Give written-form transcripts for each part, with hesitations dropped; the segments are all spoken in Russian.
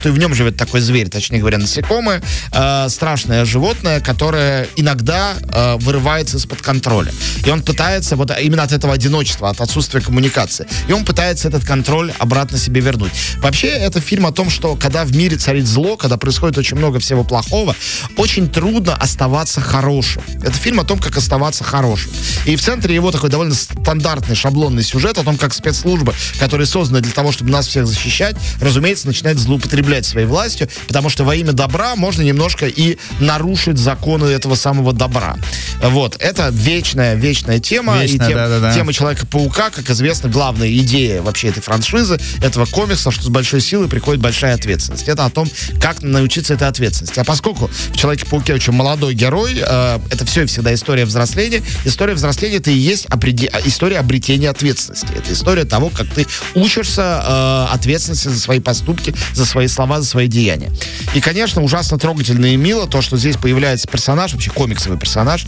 и в нем живет такой зверь, точнее говоря, насекомое, страшное животное, которое иногда вырывается из-под контроля. И он пытается, вот именно от этого одиночества, от отсутствия коммуникации, и он пытается этот контроль обратно себе вернуть. Вообще, это фильм о том, что когда в мире царит зло, когда происходит очень много всего плохого, очень трудно оставаться хорошим. Это фильм о том, как оставаться хорошим. И в центре его такой довольно стандартный шаблонный сюжет о том, как спецслужбы, которые созданы для того, чтобы нас всех защищать, разумеется, начинают злоупотреблять своей властью, потому что во имя добра можно немножко и нарушить законы этого самого добра. Вот. Это вечная тема. Тема Человека-паука, как известно, главная идея вообще этой франшизы, этого комикса, что с большой силой приходит большая ответственность. Это о том, как научиться этой ответственности. А поскольку в Человеке-пауке очень молодой герой, это все и всегда история взросления. История взросления — это и есть история обретения ответственности. Это история того, как ты учишься ответственности за свои поступки, за свои слова, за свои деяния. И, конечно, ужасно трогательно и мило то, что здесь появляется персонаж, вообще комиксовый персонаж,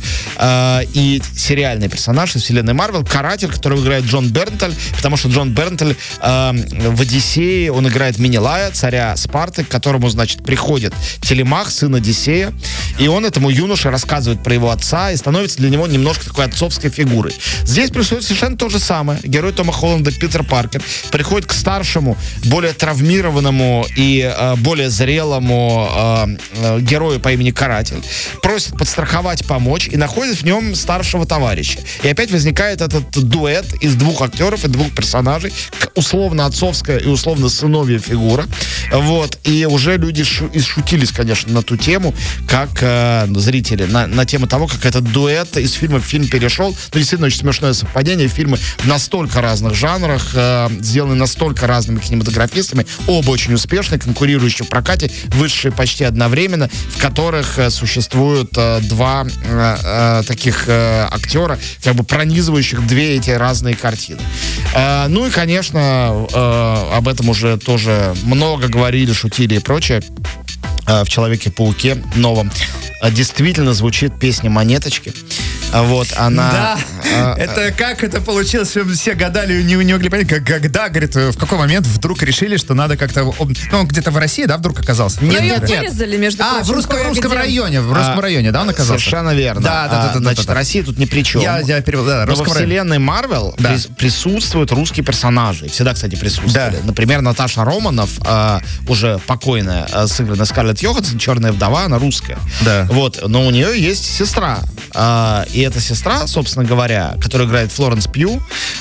и сериальный персонаж из вселенной Марвел, Каратель, которого играет Джон Бернталь, потому что Джон Бернталь в «Одиссее», он играет Менелая, царя Спарты, к которому, значит, приходит Телемах, сын Одиссея, и он этому юноше рассказывает про его отца и становится для него немножко такой отцовской фигурой. Здесь происходит совершенно то же самое. Герой Тома Холланда Питер Паркер приходит к старшему, более травмированному и более зрелому герою по имени Каратель, просит подстраховать, помочь, и находит в нем старшего товарища. И опять возникает этот дуэт из двух актеров и двух персонажей, условно отцовская и условно сыновья фигура. Вот. И уже люди шутились, конечно, на ту тему, как зрители, на тему того, как этот дуэт из фильма в фильм перешел. Ну, действительно, очень смешное совпадение. Фильмы в настолько разных жанрах, сделаны настолько разными кинематографистами, оба очень успешные, конкурирующие в прокате, вышедшие почти одновременно, в которых существуют два таких актера, как бы пронизывающих две эти разные картины. Ну и, конечно, об этом уже тоже много говорили, шутили и прочее. В «Человеке-пауке» новом действительно звучит песня «Монеточки». Вот, она... Да, это как это получилось, все гадали, не могли понять, когда, говорит, в какой момент вдруг решили, что надо как-то... Ну, где-то в России, да, вдруг оказался? Нет. Вырезали, между прочим, в русском районе, да, он оказался? Совершенно верно. Да. Значит, Россия тут ни при чем. Я перевел, да, но во вселенной Марвел присутствуют русские персонажи. Всегда, кстати, присутствовали. Да. Например, Наташа Романов, уже покойная, сыгранная Скарлетт Йоханссон, «Черная вдова», она русская. Да. Вот, но у нее есть сестра. И эта сестра, собственно говоря, которая играет Флоренс Пью,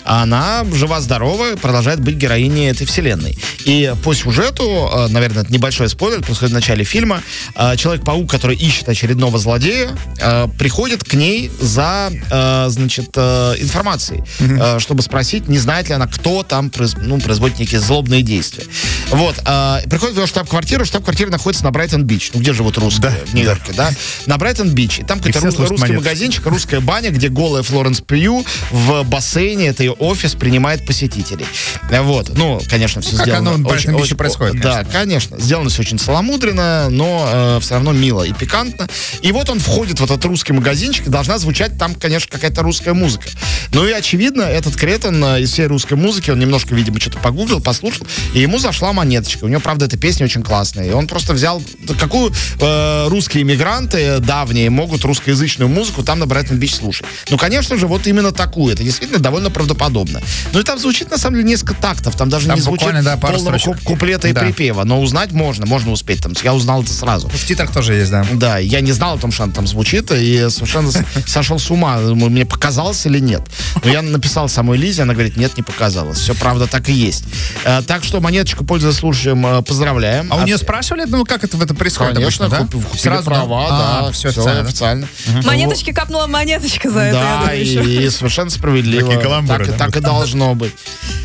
она жива-здорова, продолжает быть героиней этой вселенной. И по сюжету, наверное, это небольшой спойлер, происходит в начале фильма, Человек-паук, который ищет очередного злодея, приходит к ней за, значит, информацией, чтобы спросить, не знает ли она, кто там производит некие злобные действия. Вот. Приходит в его штаб-квартиру. Штаб-квартира находится на Брайтон-Бич, ну, где живут русские, в Нью-Йорке, да? На Брайтон-Бич. И там какой-то русский магазинчик, русская баня, где голая Флоренс Пью в бассейне, это ее офис, принимает посетителей. Вот. Ну, конечно, все сделано... Как оно в Брайтон-Биче происходит, конечно. Да, конечно. Сделано все очень целомудренно, но все равно мило и пикантно. И вот он входит в этот русский магазинчик, и должна звучать там, конечно, какая-то русская музыка. Ну и, очевидно, этот кретин из всей русской музыки, он немножко, видимо, что-то погуглил, послушал, и ему зашла «Монеточка». У него, правда, эта песня очень классная. И он просто взял... Какую русские иммигранты давние могут русскоязычную музыку там на Брайтон-Бич слушать? Ну, конечно же, вот именно такую. Это действительно довольно правдоподобно. Ну и там звучит, на самом деле, несколько тактов. Там даже не звучит полного куплета и припева. Но узнать можно успеть. Там, я узнал это сразу. В титрах тоже есть, да. Да, я не знал о том, что она там звучит, и совершенно сошел с ума. Мне показалось или нет. Но я написал самой Лизе, она говорит, нет, не показалось. Все правда так и есть. Так что «Монеточку», пользуясь случаем, поздравляем. А у нее спрашивали, ну, как это происходит? Конечно, обычно, купили сразу права, да, все официально. Монеточки капнула монеточка за это. Да, и совершенно справедливо. Такие каламбуры, так и должно быть.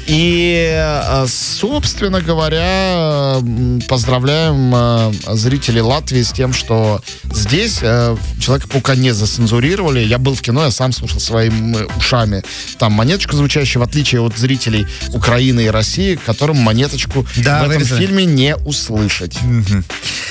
И, собственно говоря, поздравляем зрителей Латвии с тем, что здесь Человека-паука не зацензурировали. Я был в кино, я сам слушал своими ушами там «Монеточку» звучащую, в отличие от зрителей Украины и России, которым «Монеточку» в этом фильме не услышать.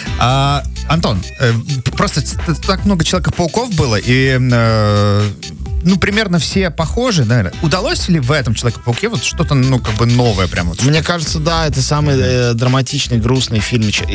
Антон, просто так много Человека-пауков было, и ну, примерно все похожи, наверное. Удалось ли в этом Человеке-пауке вот что-то, ну, как бы новое прям вот? Мне кажется, да, это самый драматичный, грустный фильм